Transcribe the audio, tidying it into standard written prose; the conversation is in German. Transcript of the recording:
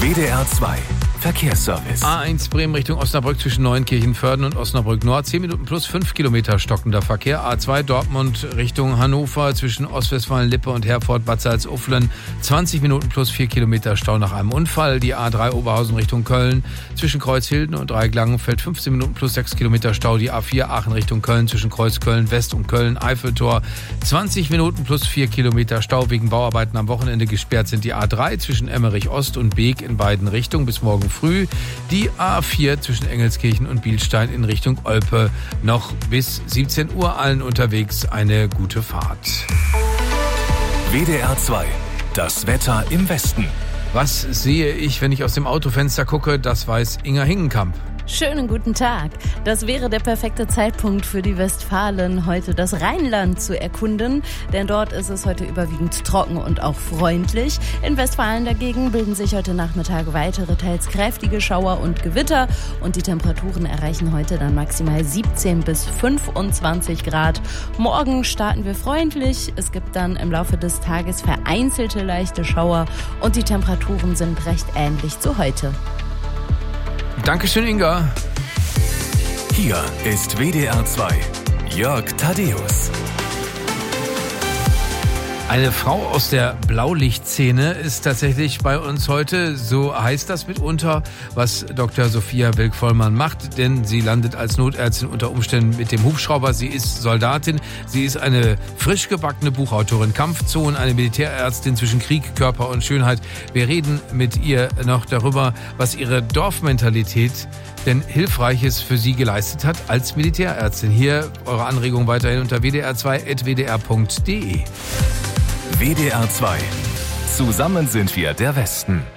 WDR 2 Verkehrsservice. A1 Bremen Richtung Osnabrück zwischen Neunkirchen-Vörden und Osnabrück Nord. 10 Minuten plus 5 Kilometer stockender Verkehr. A2 Dortmund Richtung Hannover zwischen Ostwestfalen-Lippe und Herford-Bad Salzuflen. 20 Minuten plus 4 Kilometer Stau nach einem Unfall. Die A3 Oberhausen Richtung Köln zwischen Kreuzhilden und Dreieck-Langenfeld. 15 Minuten plus 6 Kilometer Stau. Die A4 Aachen Richtung Köln zwischen Kreuzköln West und Köln-Eiffeltor. 20 Minuten plus 4 Kilometer Stau. Wegen Bauarbeiten am Wochenende gesperrt sind die A3 zwischen Emmerich Ost und Beek in beiden Richtungen bis morgen früh. Die A4 zwischen Engelskirchen und Bielstein in Richtung Olpe noch bis 17 Uhr. Allen unterwegs eine gute Fahrt. WDR 2, das Wetter im Westen. Was sehe ich, wenn ich aus dem Autofenster gucke? Das weiß Inga Hingenkamp. Schönen guten Tag. Das wäre der perfekte Zeitpunkt für die Westfalen, heute das Rheinland zu erkunden, denn dort ist es heute überwiegend trocken und auch freundlich. In Westfalen dagegen bilden sich heute Nachmittag weitere, teils kräftige Schauer und Gewitter und die Temperaturen erreichen heute dann maximal 17 bis 25 Grad. Morgen starten wir freundlich. Es gibt dann im Laufe des Tages vereinzelte leichte Schauer und die Temperaturen sind recht ähnlich zu heute. Dankeschön, Inga. Hier ist WDR 2, Jörg Thaddeus. Eine Frau aus der Blaulichtszene ist tatsächlich bei uns heute. So heißt das mitunter, was Dr. Sophia Wilk-Vollmann macht, denn sie landet als Notärztin unter Umständen mit dem Hubschrauber. Sie ist Soldatin, sie ist eine frisch gebackene Buchautorin, Kampfzonen, eine Militärärztin zwischen Krieg, Körper und Schönheit. Wir reden mit ihr noch darüber, was ihre Dorfmentalität denn Hilfreiches für sie geleistet hat als Militärärztin. Hier eure Anregung weiterhin unter wdr2.wdr.de. WDR 2. Zusammen sind wir der Westen.